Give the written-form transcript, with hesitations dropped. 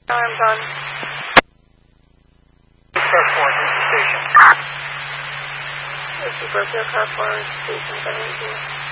Alarms on. Car 4, station. This is Brookfield Car 4, station 782.